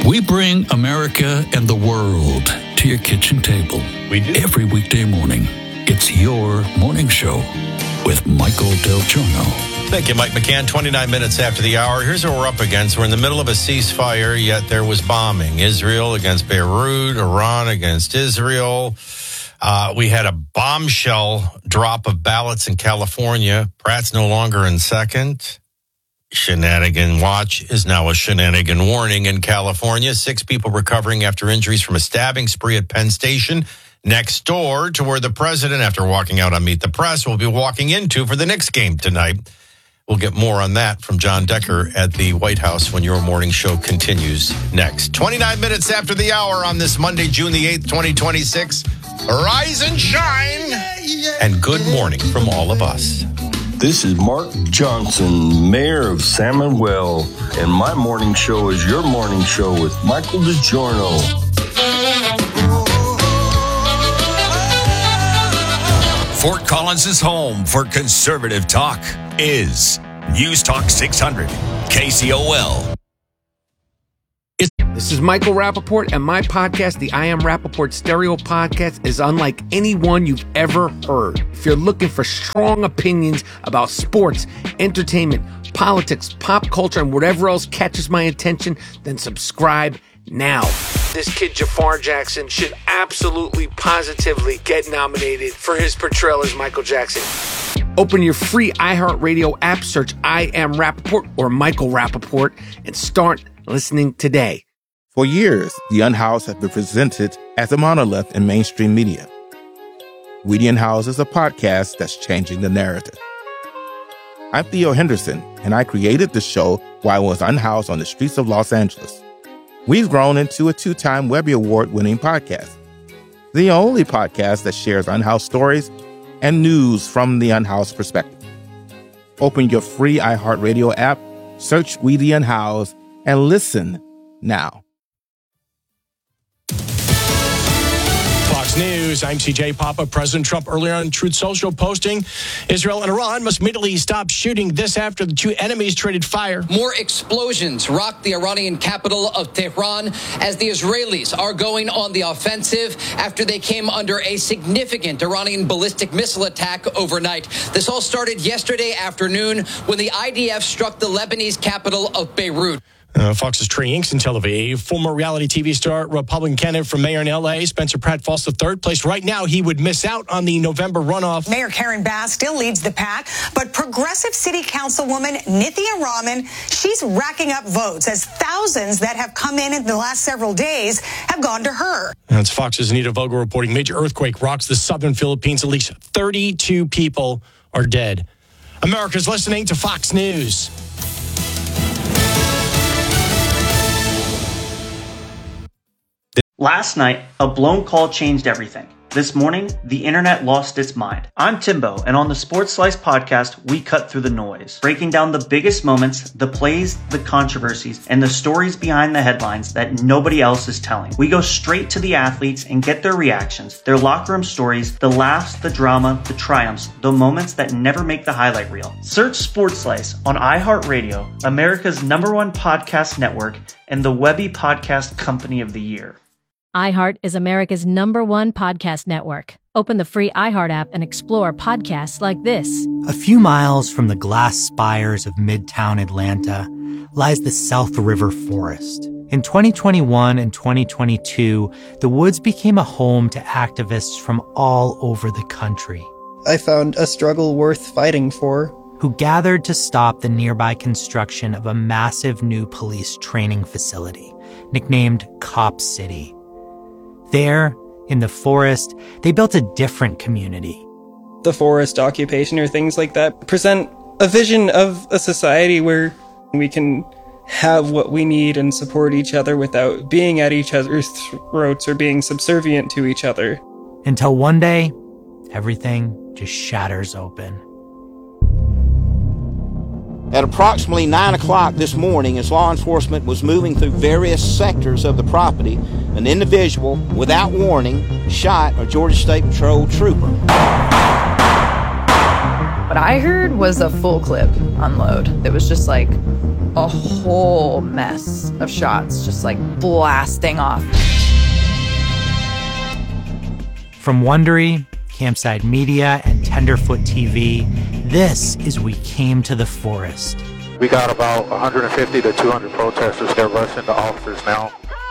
We bring America and the world to your kitchen table. We do. Every weekday morning. It's your morning show with Michael Del Giorno. Thank you, Mike McCann. 29 minutes after the hour. Here's what we're up against. We're in the middle of a ceasefire, yet there was bombing. Israel against Beirut, Iran against Israel. We had a bombshell drop of ballots in California. Pratt's no longer in second. Shenanigan watch is now a shenanigan warning in California. 6 people recovering after injuries from a stabbing spree at Penn Station, next door to where the president, after walking out on Meet the Press, will be walking into for the Knicks game tonight. We'll get more on that from John Decker at the White House when your morning show continues next. 29 minutes after the hour on this Monday, June the 8th, 2026. Rise and shine, and good morning from all of us. This is Mark Johnson, Mayor of Salmon Well, and my morning show is your morning show with Michael DiGiorno. Fort Collins' home for conservative talk is News Talk 600, KCOL. This is Michael Rappaport, and my podcast, the I Am Rappaport Stereo Podcast, is unlike any one you've ever heard. If you're looking for strong opinions about sports, entertainment, politics, pop culture, and whatever else catches my attention, then subscribe now. This kid, Jafar Jackson, should absolutely, positively get nominated for his portrayal as Michael Jackson. Open your free iHeartRadio app, search I Am Rappaport or Michael Rappaport, and start listening today. For years, The Unhoused have been presented as a monolith in mainstream media. We the Unhoused is a podcast that's changing the narrative. I'm Theo Henderson, and I created the show while I was unhoused on the streets of Los Angeles. We've grown into a 2-time Webby Award-winning podcast, the only podcast that shares unhoused stories and news from the unhoused perspective. Open your free iHeartRadio app, search We the Unhoused, and listen now. Fox News, I'm CJ Papa. President Trump earlier on Truth Social posting, Israel and Iran must immediately stop shooting. This after the two enemies traded fire. More explosions rocked the Iranian capital of Tehran as the Israelis are going on the offensive after they came under a significant Iranian ballistic missile attack overnight. This all started yesterday afternoon when the IDF struck the Lebanese capital of Beirut. Fox's Trey Inks in Tel Aviv. Former reality TV star, Republican candidate for mayor in L.A., Spencer Pratt falls to third place. Right now, he would miss out on the November runoff. Mayor Karen Bass still leads the pack, but progressive city councilwoman Nithya Raman, she's racking up votes as thousands that have come in the last several days have gone to her. That's Fox's Anita Vogel reporting. Major earthquake rocks the southern Philippines. At least 32 people are dead. America's listening to Fox News. Last night, a blown call changed everything. This morning, the internet lost its mind. I'm Timbo, and on the Sports Slice podcast, we cut through the noise, breaking down the biggest moments, the plays, the controversies, and the stories behind the headlines that nobody else is telling. We go straight to the athletes and get their reactions, their locker room stories, the laughs, the drama, the triumphs, the moments that never make the highlight reel. Search Sports Slice on iHeartRadio, America's #1 podcast network, and the Webby Podcast Company of the Year. iHeart is America's #1 podcast network. Open the free iHeart app and explore podcasts like this. A few miles from the glass spires of Midtown Atlanta lies the South River Forest. In 2021 and 2022, the woods became a home to activists from all over the country. I found a struggle worth fighting for. Who gathered to stop the nearby construction of a massive new police training facility, nicknamed Cop City. There, in the forest, they built a different community. The forest occupation or things like that present a vision of a society where we can have what we need and support each other without being at each other's throats or being subservient to each other. Until one day, everything just shatters open. At approximately 9 o'clock this morning, as law enforcement was moving through various sectors of the property, an individual, without warning, shot a Georgia State Patrol trooper. What I heard was a full clip unload. It was just like a whole mess of shots just like blasting off. From Wondery, Campside Media, and Tenderfoot TV, this is We Came to the Forest. We got about 150 to 200 protesters that rush into officers now.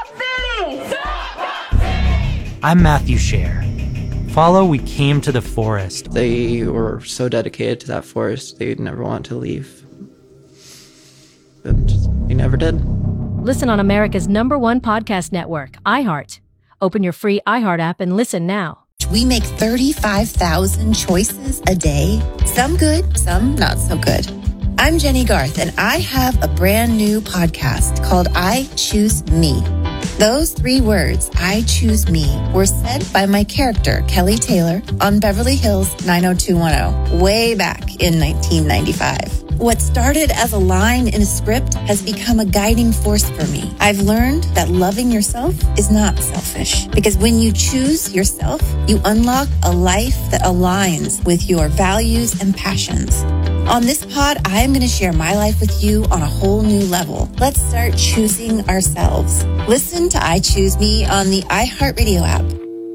I'm Matthew Scher. Follow We Came to the Forest. They were so dedicated to that forest, they'd never want to leave. But they never did. Listen on America's #1 podcast network, iHeart. Open your free iHeart app and listen now. We make 35,000 choices a day. Some good, some not so good. I'm Jenny Garth, and I have a brand new podcast called I Choose Me. Those 3 words, I choose me, were said by my character, Kelly Taylor, on Beverly Hills 90210, way back in 1995. What started as a line in a script has become a guiding force for me. I've learned that loving yourself is not selfish, because when you choose yourself, you unlock a life that aligns with your values and passions. On this pod, I'm going to share my life with you on a whole new level. Let's start choosing ourselves. Listen to I Choose Me on the iHeartRadio app.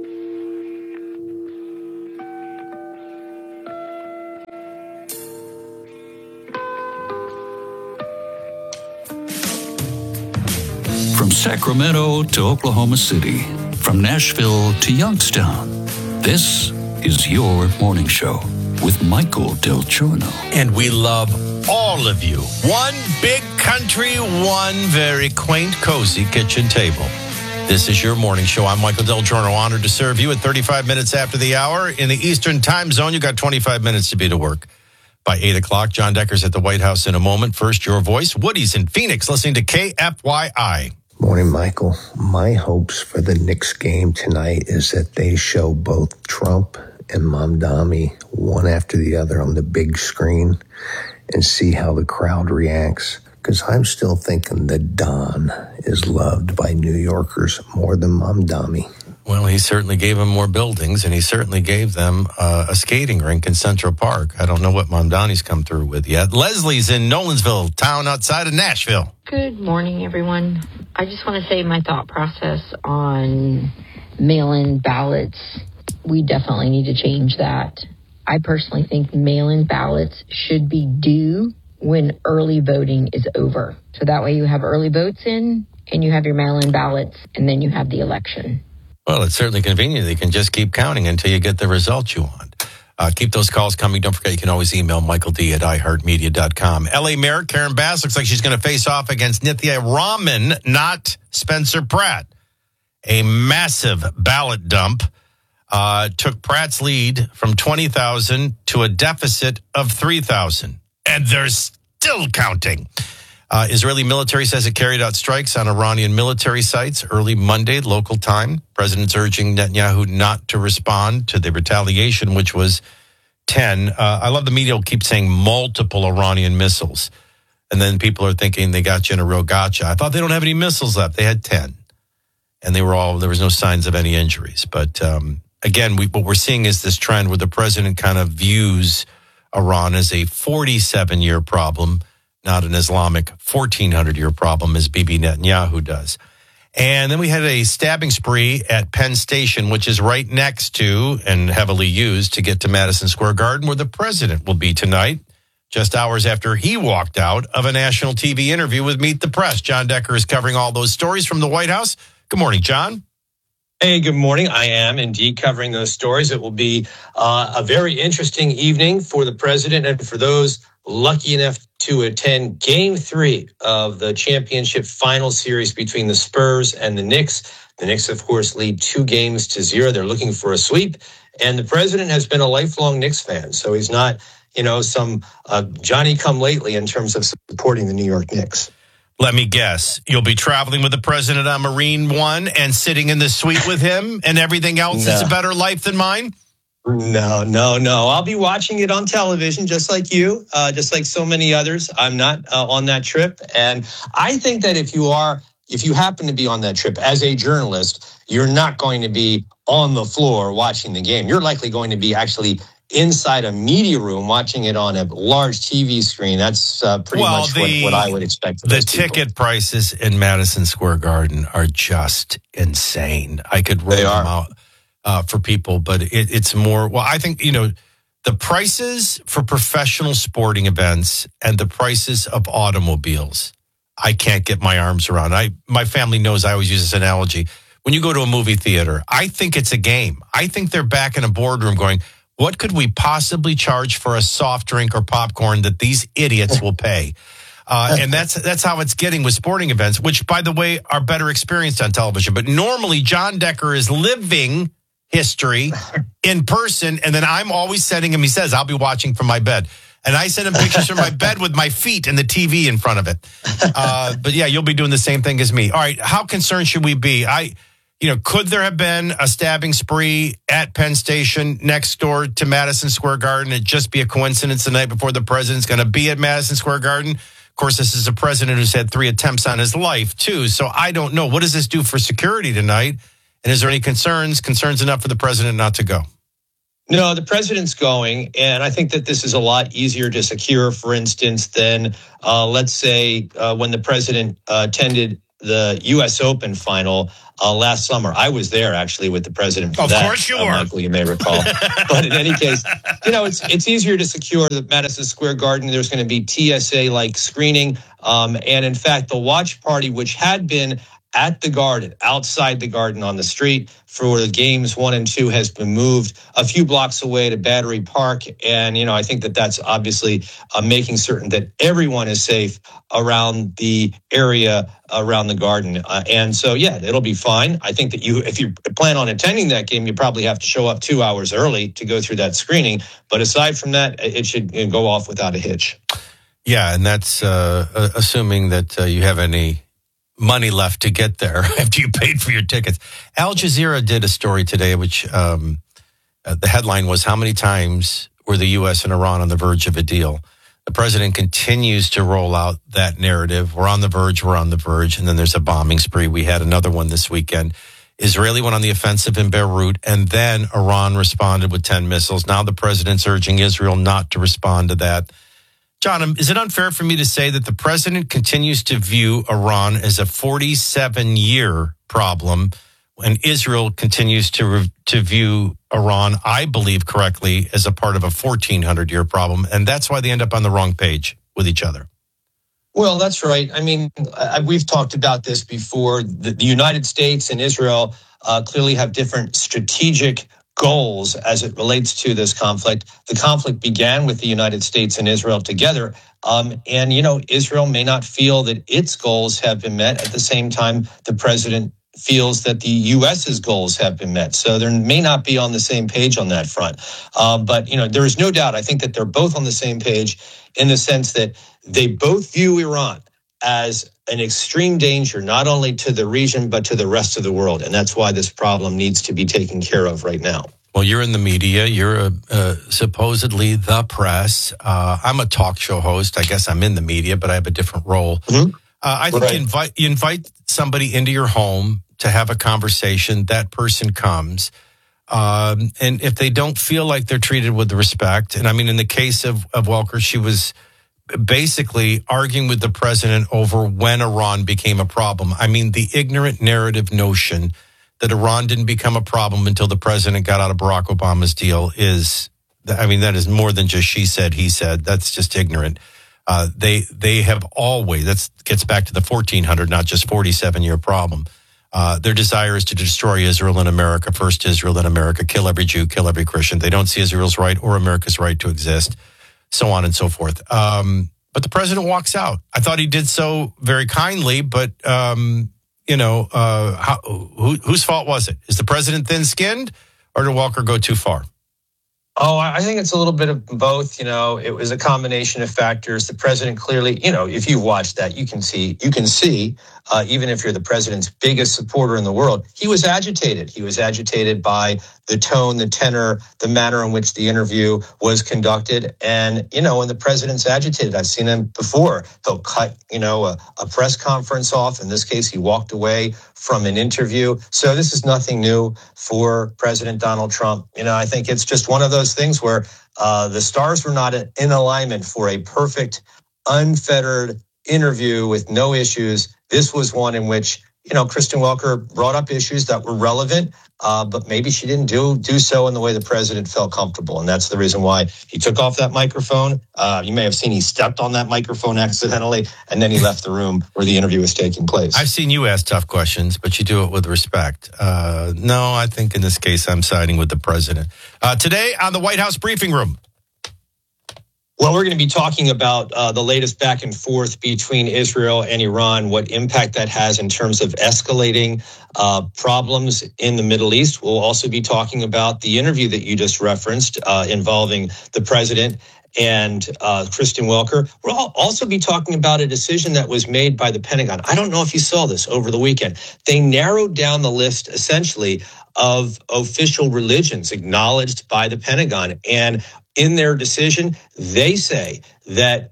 From Sacramento to Oklahoma City, from Nashville to Youngstown, this is your morning show with Michael Del Giorno. And we love all of you. One big country, one very quaint, cozy kitchen table. This is your morning show. I'm Michael Del Giorno, honored to serve you at 35 minutes after the hour. In the Eastern time zone, you got 25 minutes to be to work. By 8 o'clock, John Decker's at the White House in a moment. First, your voice. Woody's in Phoenix, listening to KFYI. Morning, Michael. My hopes for the Knicks game tonight is that they show both Trump and Mamdani one after the other on the big screen and see how the crowd reacts. Because I'm still thinking that Don is loved by New Yorkers more than Mamdani. Well, he certainly gave them more buildings, and he certainly gave them a skating rink in Central Park. I don't know what Mamdani's come through with yet. Leslie's in Nolensville, town outside of Nashville. Good morning, everyone. I just want to say my thought process on mail-in ballots. We definitely need to change that. I personally think mail-in ballots should be due when early voting is over. So that way you have early votes in, and you have your mail-in ballots, and then you have the election. Well, it's certainly convenient. They can just keep counting until you get the results you want. Keep those calls coming. Don't forget, you can always email Michael D at iHeartMedia.com. L.A. Mayor Karen Bass looks like she's going to face off against Nithya Raman, not Spencer Pratt. A massive ballot dump took Pratt's lead from 20,000 to a deficit of 3,000. And they're still counting. Israeli military says it carried out strikes on Iranian military sites early Monday, local time. President's urging Netanyahu not to respond to the retaliation, which was 10. I love the media will keep saying multiple Iranian missiles. And then people are thinking they got you in a real gotcha. I thought they don't have any missiles left. They had 10. And there was no signs of any injuries. But again, what we're seeing is this trend where the president kind of views Iran as a 47-year problem, not an Islamic 1,400-year problem as Bibi Netanyahu does. And then we had a stabbing spree at Penn Station, which is right next to and heavily used to get to Madison Square Garden, where the president will be tonight, just hours after he walked out of a national TV interview with Meet the Press. John Decker is covering all those stories from the White House. Good morning, John. Hey, good morning. I am indeed covering those stories. It will be a very interesting evening for the president and for those lucky enough to attend Game 3 of the championship final series between the Spurs and the Knicks. The Knicks, of course, lead 2-0. They're looking for a sweep. And the president has been a lifelong Knicks fan, so he's not, some Johnny-come-lately in terms of supporting the New York Knicks. Let me guess. You'll be traveling with the president on Marine One and sitting in the suite with him, and everything else is a better life than mine? No. I'll be watching it on television, just like you, just like so many others. I'm not on that trip. And I think that if you happen to be on that trip as a journalist, you're not going to be on the floor watching the game. You're likely going to be actually inside a media room watching it on a large TV screen. That's pretty much what I would expect. The ticket prices in Madison Square Garden are just insane. I could roll them out for people, but it's more. Well, I think, the prices for professional sporting events and the prices of automobiles, I can't get my arms around. My family knows I always use this analogy. When you go to a movie theater, I think it's a game. I think they're back in a boardroom going, what could we possibly charge for a soft drink or popcorn that these idiots will pay? And that's how it's getting with sporting events, which, by the way, are better experienced on television. But normally, John Decker is living history in person, and then I'm always sending him, he says, I'll be watching from my bed. And I send him pictures from my bed with my feet and the TV in front of it. But yeah, you'll be doing the same thing as me. All right, how concerned should we be? Could there have been a stabbing spree at Penn Station next door to Madison Square Garden? It'd just be a coincidence the night before the president's going to be at Madison Square Garden. Of course, this is a president who's had 3 attempts on his life, too. So I don't know. What does this do for security tonight? And is there any concerns enough for the president not to go? No, the president's going, and I think that this is a lot easier to secure, for instance, than, let's say, when the president attended the U.S. Open final last summer. I was there, actually, with the president for that. Of course you were. Michael, you may recall. But in any case, it's easier to secure the Madison Square Garden. There's going to be TSA-like screening. And in fact, the watch party, which had been at the Garden, outside the Garden on the street for the games 1 and 2, has been moved a few blocks away to Battery Park. And, I think that that's obviously making certain that everyone is safe around the area around the Garden. And so, yeah, it'll be fine. I think that if you plan on attending that game, you probably have to show up 2 hours early to go through that screening. But aside from that, it should go off without a hitch. Yeah, and that's assuming that you have any money left to get there after you paid for your tickets. Al Jazeera did a story today, which the headline was, how many times were the U.S. and Iran on the verge of a deal? The president continues to roll out that narrative. We're on the verge. And then there's a bombing spree. We had another one this weekend. Israeli went on the offensive in Beirut, and then Iran responded with 10 missiles. Now the president's urging Israel not to respond to that. John, is it unfair for me to say that the president continues to view Iran as a 47-year problem, and Israel continues to view Iran, I believe correctly, as a part of a 1,400-year problem, and that's why they end up on the wrong page with each other? Well, that's right. I mean, we've talked about this before. The United States and Israel clearly have different strategic goals as it relates to this conflict. The conflict began with the United States and Israel together. And, Israel may not feel that its goals have been met. At the same time, the president feels that the U.S.'s goals have been met. So there may not be on the same page on that front. But there is no doubt, I think that they're both on the same page in the sense that they both view Iran as an extreme danger, not only to the region, but to the rest of the world. And that's why this problem needs to be taken care of right now. Well, you're in the media. You're supposedly the press. I'm a talk show host. I guess I'm in the media, but I have a different role. Mm-hmm. I think you invite somebody into your home to have a conversation. That person comes. And if they don't feel like they're treated with respect, and I mean, in the case of Welker, she was basically arguing with the president over when Iran became a problem. I mean, the ignorant narrative notion that Iran didn't become a problem until the president got out of Barack Obama's deal that is more than just she said, he said. That's just ignorant. They have always, that gets back to the 1,400, not just 47-year problem. Their desire is to destroy Israel and America, first Israel, then America, kill every Jew, kill every Christian. They don't see Israel's right or America's right to exist, so on and so forth. But the president walks out. I thought he did so very kindly, but, whose fault was it? Is the president thin-skinned, or did Welker go too far? Oh, I think it's a little bit of both. It was a combination of factors. The president clearly, if you watch that, you can see, even if you're the president's biggest supporter in the world, he was agitated. He was agitated by the tone, the tenor, the manner in which the interview was conducted. And, when the president's agitated, I've seen him before. He'll cut, a press conference off. In this case, he walked away from an interview. So this is nothing new for President Donald Trump. I think it's just one of those those things where the stars were not in alignment for a perfect, unfettered interview with no issues. This was one in which, Kristen Welker brought up issues that were relevant, but maybe she didn't do so in the way the president felt comfortable. And that's the reason why he took off that microphone. You may have seen he stepped on that microphone accidentally, and then he left the room where the interview was taking place. I've seen you ask tough questions, but you do it with respect. No, I think in this case, I'm siding with the president. Today on the White House briefing room. Well, we're going to be talking about the latest back and forth between Israel and Iran, what impact that has in terms of escalating problems in the Middle East. We'll also be talking about the interview that you just referenced involving the president and Kristen Welker. We'll also be talking about a decision that was made by the Pentagon. I don't know if you saw this over the weekend. They narrowed down the list essentially of official religions acknowledged by the Pentagon. And in their decision, they say that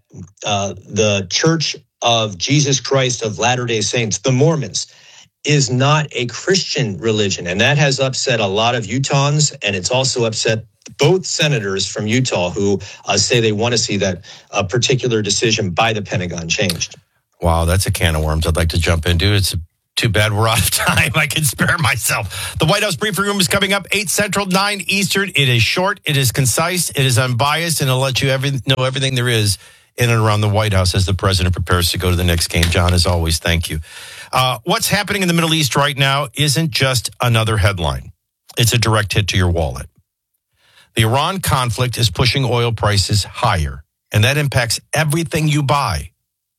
the Church of Jesus Christ of Latter-day Saints, the Mormons, is not a Christian religion. And that has upset a lot of Utahns, and it's also upset both senators from Utah who say they want to see that particular decision by the Pentagon changed. Wow, that's a can of worms I'd like to jump into. It's too bad we're out of time. I can spare myself. The White House briefing room is coming up 8 Central, 9 Eastern. It is short, it is concise, it is unbiased, and it'll let you know everything there is in and around the White House as the president prepares to go to the next game. John, as always, thank you. What's happening in the Middle East right now isn't just another headline. It's a direct hit to your wallet. The Iran conflict is pushing oil prices higher, and that impacts everything you buy.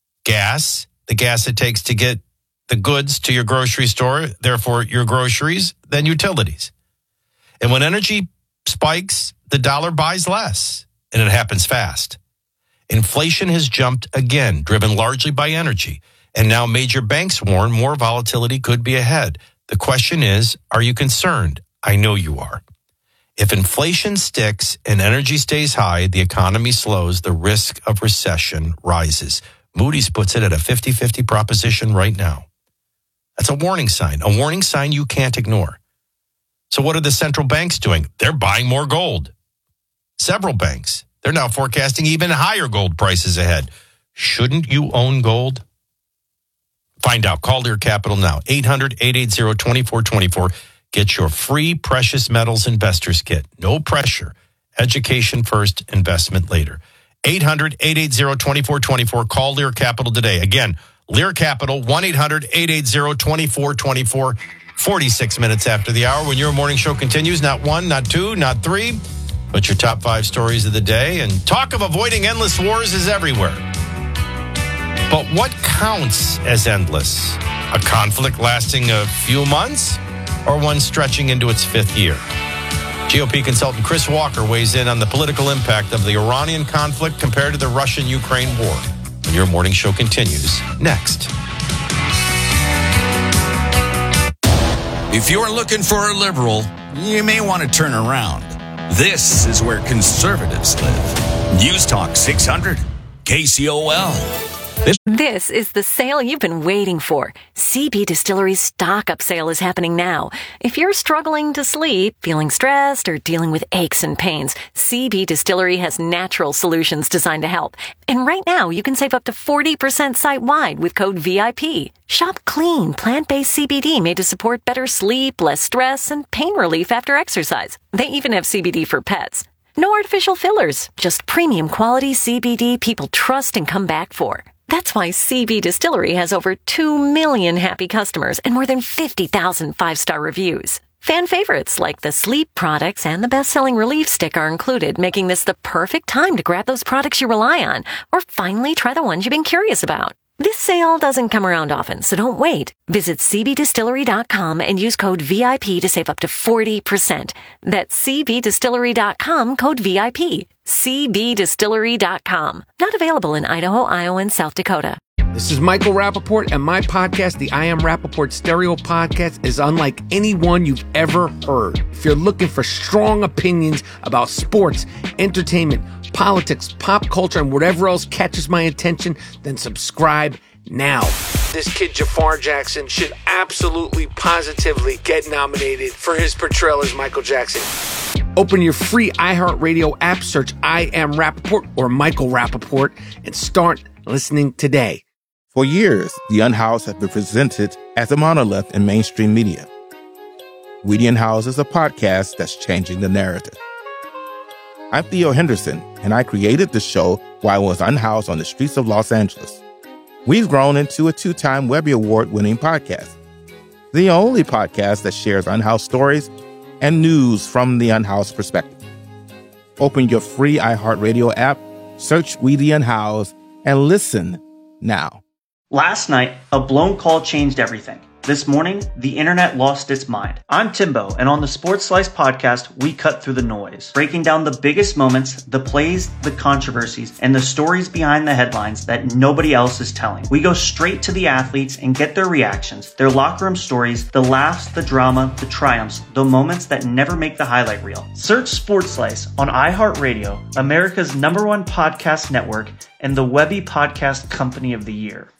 Gas, the gas it takes to get the goods to your grocery store, therefore your groceries, then utilities. And when energy spikes, the dollar buys less, and it happens fast. Inflation has jumped again, driven largely by energy, and now major banks warn more volatility could be ahead. The question is, are you concerned? I know you are. If inflation sticks and energy stays high, the economy slows, the risk of recession rises. Moody's puts it at a 50-50 proposition right now. That's a warning sign you can't ignore. So what are the central banks doing? They're buying more gold. Several banks, they're now forecasting even higher gold prices ahead. Shouldn't you own gold? Find out. Call Lear Capital now. 800-880-2424. Get your free precious metals investors kit. No pressure. Education first, investment later. 800-880-2424. Call Lear Capital today. Again, Lear Capital, 1-800-880-2424. 46 minutes after the hour when your morning show continues. Not one, not two, not three, but your top 5 stories of the day. And talk of avoiding endless wars is everywhere. But what counts as endless? A conflict lasting a few months or one stretching into its 5th year? GOP consultant Chris Walker weighs in on the political impact of the Iranian conflict compared to the Russian-Ukraine war. When your morning show continues next. If you're looking for a liberal, you may want to turn around. This is where conservatives live. News Talk 600, KCOL. This is the sale you've been waiting for. CB Distillery's stock-up sale is happening now. If you're struggling to sleep, feeling stressed, or dealing with aches and pains, CB Distillery has natural solutions designed to help. And right now, you can save up to 40% site-wide with code VIP. Shop clean, plant-based CBD made to support better sleep, less stress, and pain relief after exercise. They even have CBD for pets. No artificial fillers, just premium quality CBD people trust and come back for. That's why CB Distillery has over 2 million happy customers and more than 50,000 5-star reviews. Fan favorites like the sleep products and the best-selling Relief Stick are included, making this the perfect time to grab those products you rely on or finally try the ones you've been curious about. This sale doesn't come around often, so don't wait. Visit cbdistillery.com and use code VIP to save up to 40%. That's cbdistillery.com, code VIP. cbdistillery.com. Not available in Idaho, Iowa, and South Dakota. This is Michael Rappaport, and my podcast, the I Am Rappaport Stereo Podcast, is unlike any one you've ever heard. If you're looking for strong opinions about sports, entertainment, politics, pop culture, and whatever else catches my attention, then subscribe now. This kid, Jafar Jackson, should absolutely, positively get nominated for his portrayal as Michael Jackson. Open your free iHeartRadio app, search I Am Rappaport or Michael Rappaport, and start listening today. For years, The Unhoused has been presented as a monolith in mainstream media. We The Unhoused is a podcast that's changing the narrative. I'm Theo Henderson, and I created the show while I was unhoused on the streets of Los Angeles. We've grown into a 2-time Webby Award-winning podcast, the only podcast that shares unhoused stories and news from the unhoused perspective. Open your free iHeartRadio app, search We The Unhoused, and listen now. Last night, a blown call changed everything. This morning, the internet lost its mind. I'm Timbo, and on the Sports Slice podcast, we cut through the noise, breaking down the biggest moments, the plays, the controversies, and the stories behind the headlines that nobody else is telling. We go straight to the athletes and get their reactions, their locker room stories, the laughs, the drama, the triumphs, the moments that never make the highlight reel. Search Sports Slice on iHeartRadio, America's #1 podcast network, and the Webby Podcast Company of the Year.